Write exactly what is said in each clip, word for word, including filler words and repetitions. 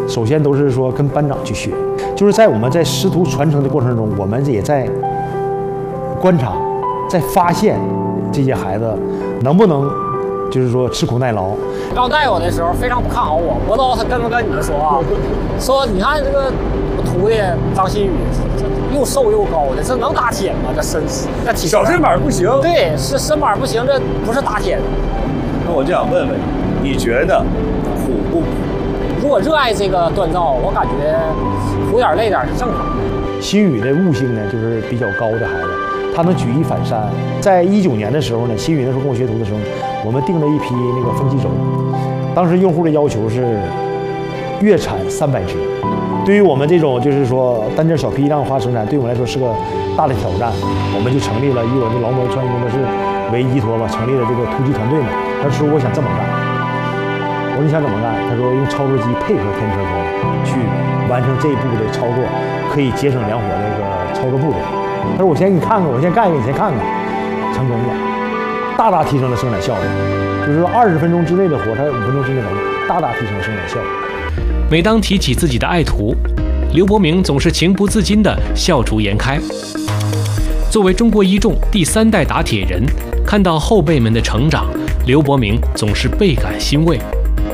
首先都是说跟班长去学，就是在我们在师徒传承的过程中，我们也在观察，在发现这些孩子能不能就是说吃苦耐劳。 刚带我的时候非常不看好我，我不知道他跟没跟你们说啊，说你看这个我徒弟张新宇，这又瘦又高的，这能打铁吗？这身这体小身板不行。 对，是身板不行，这不是打铁的。 那我就想问问你，你觉得苦不苦？ 如果热爱这个锻造，我感觉苦点累点是正常的。 新宇的悟性呢，就是比较高的孩子，他能举一反三。在一九年的时候呢，新宇那时候跟我学徒的时候，我们订了一批那个风机轴，当时用户的要求是月产三百只。对于我们这种就是说单件小批量化生产，对我们来说是个大的挑战。我们就成立了以我们劳模创业工作室为依托吧，成立了这个突击团队嘛。他说我想这么干。我说你想怎么干？他说用操作机配合天车工去完成这一步的操作，可以节省两伙那个操作步骤。他说我先给你看看，我先干一个，你先看看，成功了，大大提升了生产效率。就是说二十分钟之内的活，他五分钟之内完成，大大提升了生产效率。 每当提起自己的爱徒，刘伯明总是情不自禁地笑逐颜开。作为中国一众第三代打铁人，看到后辈们的成长，刘伯明总是倍感欣慰。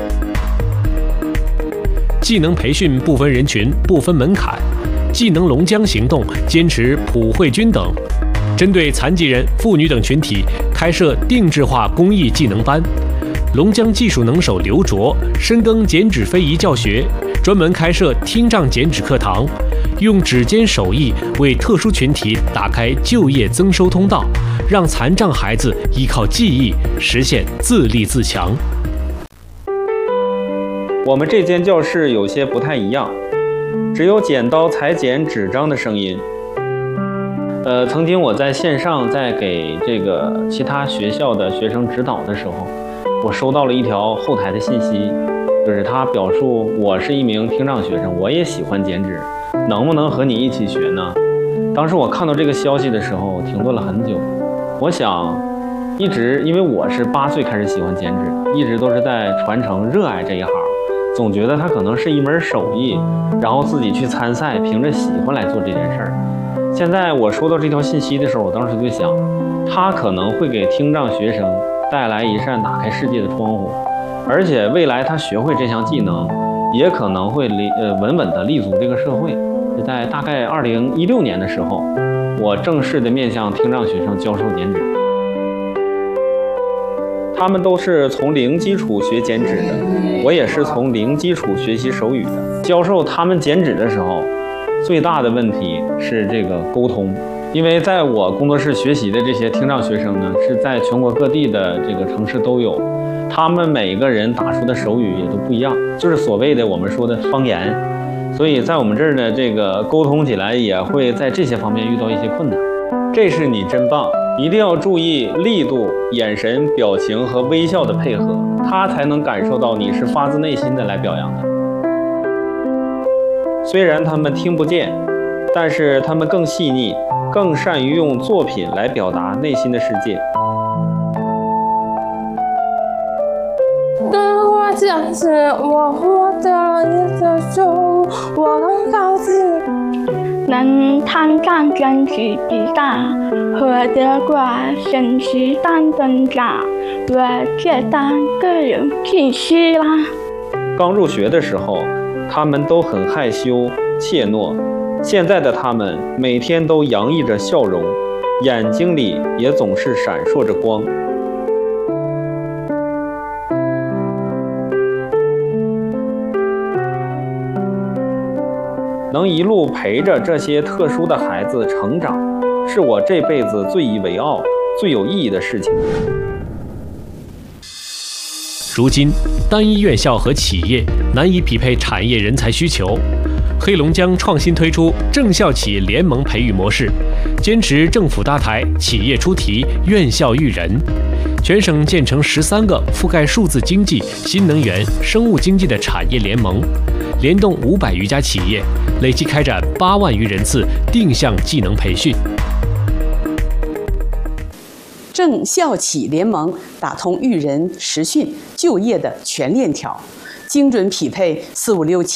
技能培训不分人群、不分门槛，技能龙江行动坚持普惠均等，针对残疾人、妇女等群体开设定制化公益技能班。龙江技术能手刘卓深耕剪纸非遗教学，专门开设听障剪纸课堂，用指尖手艺为特殊群体打开就业增收通道，让残障孩子依靠技艺实现自立自强。 我们这间教室有些不太一样，只有剪刀裁剪纸张的声音。呃，曾经我在线上在给这个其他学校的学生指导的时候，我收到了一条后台的信息，就是他表述我是一名听障学生，我也喜欢剪纸，能不能和你一起学呢？当时我看到这个消息的时候停顿了很久，我想一直因为我是八岁开始喜欢剪纸，一直都是在传承热爱这一行，总觉得它可能是一门手艺，然后自己去参赛，凭着喜欢来做这件事儿。现在我收到这条信息的时候，我当时就想，它可能会给听障学生带来一扇打开世界的窗户，而且未来他学会这项技能，也可能会立呃稳稳地立足这个社会。在大概二零一六年的时候，我正式的面向听障学生教授剪纸。他们都是从零基础学剪纸的，我也是从零基础学习手语的。教授他们剪纸的时候，最大的问题是这个沟通。因为在我工作室学习的这些听障学生呢，是在全国各地的这个城市都有，他们每个人打出的手语也都不一样，就是所谓的我们说的方言。所以在我们这儿呢，这个沟通起来也会在这些方面遇到一些困难。这是你真棒，一定要注意力度、眼神、表情和微笑的配合，他才能感受到你是发自内心的来表扬的。虽然他们听不见，但是他们更细腻，更善于用作品来表达内心的世界。 跟我讲是我获得了你的收获，我更高兴。 能参加剪纸比赛，获得过省十单增长，我这单更有信心啦。 刚入学的时候，他们都很害羞怯懦，现在的他们每天都洋溢着笑容，眼睛里也总是闪烁着光。能一路陪着这些特殊的孩子成长，是我这辈子最以为傲、最有意义的事情。 如今，单一院校和企业难以匹配产业人才需求。黑龙江创新推出正校企联盟培育模式，坚持政府搭台、企业出题、院校育人。全省建成十三个覆盖数字经济、新能源、生物经济的产业联盟，联动五百余家企业，累计开展八万余人次定向技能培训。 正校企联盟打通育人、实训、就业的全链条，精准匹配四五六七。